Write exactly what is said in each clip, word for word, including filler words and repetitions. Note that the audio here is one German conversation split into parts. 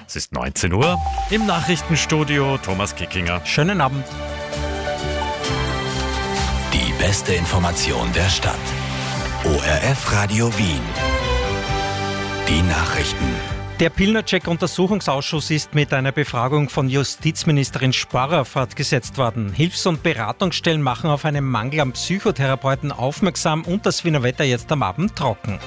Es ist neunzehn Uhr, im Nachrichtenstudio Thomas Kickinger. Schönen Abend. Die beste Information der Stadt. O R F Radio Wien. Die Nachrichten. Der Pilnacek-Untersuchungsausschuss ist mit einer Befragung von Justizministerin Sparrer fortgesetzt worden. Hilfs- und Beratungsstellen machen auf einen Mangel an Psychotherapeuten aufmerksam und das Wiener Wetter jetzt am Abend trocken.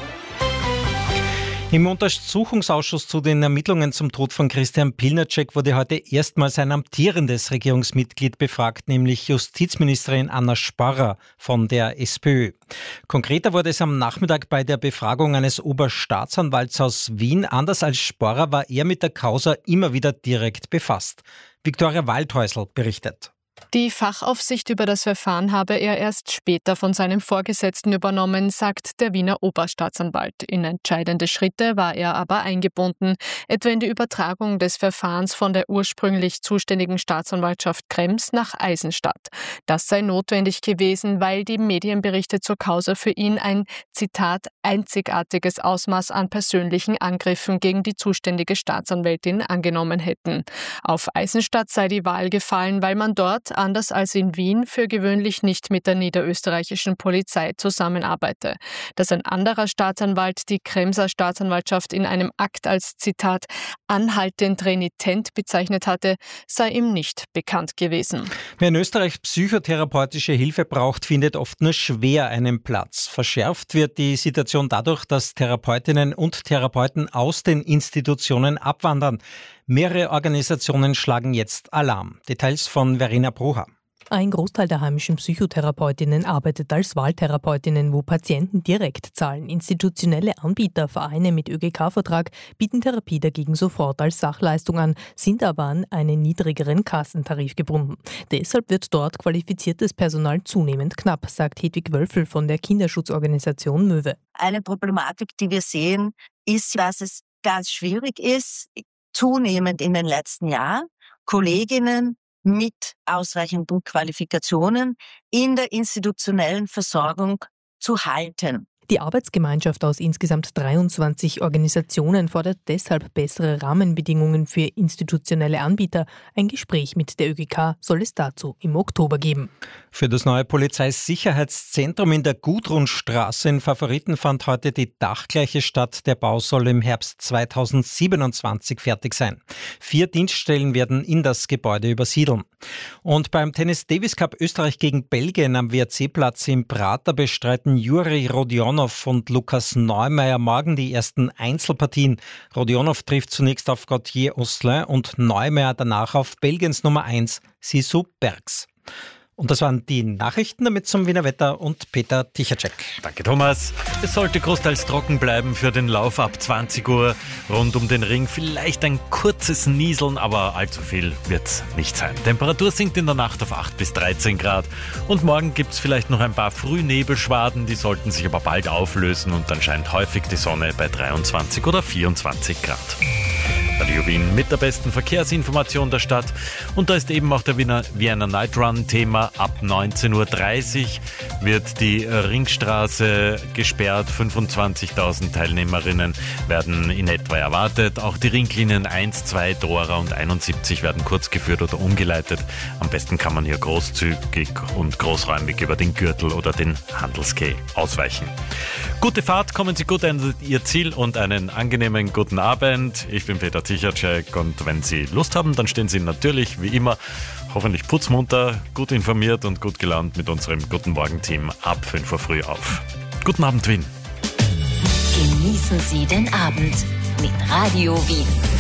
Im Untersuchungsausschuss zu den Ermittlungen zum Tod von Christian Pilnacek wurde heute erstmals ein amtierendes Regierungsmitglied befragt, nämlich Justizministerin Anna Sparrer von der SPÖ. Konkreter wurde es am Nachmittag bei der Befragung eines Oberstaatsanwalts aus Wien. Anders als Sparrer war er mit der Causa immer wieder direkt befasst. Viktoria Waldhäusl berichtet. Die Fachaufsicht über das Verfahren habe er erst später von seinem Vorgesetzten übernommen, sagt der Wiener Oberstaatsanwalt. In entscheidende Schritte war er aber eingebunden, etwa in die Übertragung des Verfahrens von der ursprünglich zuständigen Staatsanwaltschaft Krems nach Eisenstadt. Das sei notwendig gewesen, weil die Medienberichte zur Causa für ihn ein, Zitat, einzigartiges Ausmaß an persönlichen Angriffen gegen die zuständige Staatsanwältin angenommen hätten. Auf Eisenstadt sei die Wahl gefallen, weil man dort anders als in Wien, für gewöhnlich nicht mit der niederösterreichischen Polizei zusammenarbeite. Dass ein anderer Staatsanwalt die Kremser Staatsanwaltschaft in einem Akt als, Zitat, anhaltend renitent bezeichnet hatte, sei ihm nicht bekannt gewesen. Wer in Österreich psychotherapeutische Hilfe braucht, findet oft nur schwer einen Platz. Verschärft wird die Situation dadurch, dass Therapeutinnen und Therapeuten aus den Institutionen abwandern. Mehrere Organisationen schlagen jetzt Alarm. Details von Verena Broha. Ein Großteil der heimischen Psychotherapeutinnen arbeitet als Wahltherapeutinnen, wo Patienten direkt zahlen. Institutionelle Anbieter, Vereine mit Ö G K-Vertrag bieten Therapie dagegen sofort als Sachleistung an, sind aber an einen niedrigeren Kassentarif gebunden. Deshalb wird dort qualifiziertes Personal zunehmend knapp, sagt Hedwig Wölfel von der Kinderschutzorganisation Möwe. Eine Problematik, die wir sehen, ist, dass es ganz schwierig ist, zunehmend in den letzten Jahren Kolleginnen mit ausreichenden Qualifikationen in der institutionellen Versorgung zu halten. Die Arbeitsgemeinschaft aus insgesamt dreiundzwanzig Organisationen fordert deshalb bessere Rahmenbedingungen für institutionelle Anbieter. Ein Gespräch mit der Ö G K soll es dazu im Oktober geben. Für das neue Polizeisicherheitszentrum in der Gudrunstraße in Favoriten fand heute die dachgleiche statt. Der Bau soll im Herbst zweitausendsiebenundzwanzig fertig sein. Vier Dienststellen werden in das Gebäude übersiedeln. Und beim Tennis Davis Cup Österreich gegen Belgien am W R C-Platz im Prater bestreiten Juri Rodionov und Lukas Neumeier morgen die ersten Einzelpartien. Rodionov trifft zunächst auf Gauthier Osselin und Neumeier danach auf Belgiens Nummer eins, Sisu Bergs. Und das waren die Nachrichten, damit zum Wiener Wetter und Peter Tichacek. Danke, Thomas. Es sollte großteils trocken bleiben für den Lauf ab zwanzig Uhr. Rund um den Ring vielleicht ein kurzes Nieseln, aber allzu viel wird es nicht sein. Temperatur sinkt in der Nacht auf acht bis dreizehn Grad. Und morgen gibt es vielleicht noch ein paar Frühnebelschwaden, die sollten sich aber bald auflösen und dann scheint häufig die Sonne bei dreiundzwanzig oder vierundzwanzig Grad. Radio Wien mit der besten Verkehrsinformation der Stadt. Und da ist eben auch der Wiener Vienna Night Run Thema. Ab neunzehn Uhr dreißig wird die Ringstraße gesperrt. fünfundzwanzigtausend Teilnehmerinnen werden in etwa erwartet. Auch die Ringlinien eins, zwei, Dora und einundsiebzig werden kurz geführt oder umgeleitet. Am besten kann man hier großzügig und großräumig über den Gürtel oder den Handelsquai ausweichen. Gute Fahrt, kommen Sie gut an Ihr Ziel und einen angenehmen guten Abend. Ich bin Peter Tichacek und wenn Sie Lust haben, dann stehen Sie natürlich wie immer hoffentlich putzmunter, gut informiert und gut gelaunt mit unserem Guten Morgen-Team ab fünf Uhr früh auf. Guten Abend, Wien. Genießen Sie den Abend mit Radio Wien.